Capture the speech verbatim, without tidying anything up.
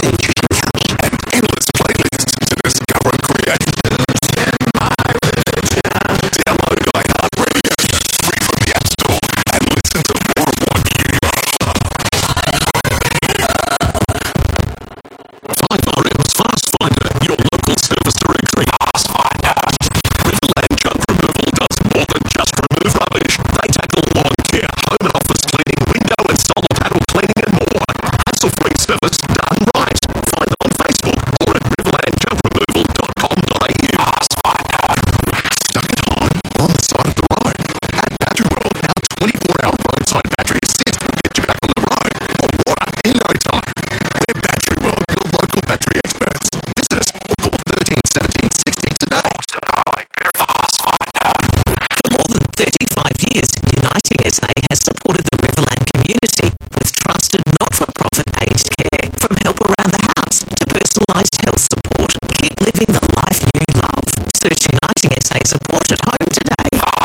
endless playlists to discover and create. Download iHeartRadio free from the App Store and listen to more of what you love. five R M's Fast Finder, your local service directory. Fast Finder. Riverland Junk Removal does more than just remove rubbish. They tackle lawn care, home and office cleaning, window and solar panel cleaning and more. Hassle-free service done right. Find them on Facebook or at riverland junk removal dot com dot a u. Fast Finder. Stuck at home on the side of the road. At Battery World, our twenty-four hour roadside battery assist will get you back on the road or water in no time. We're Battery World, your local battery experts. Visit us or call thirteen seventeen sixteen today. Fast Finder. For more than thirty-five years, Uniting S A has supported the Riverland community with trusted not-for-profit aged care. From help around the house to personalised health support, keep living the life you love. Search Uniting S A Support at Home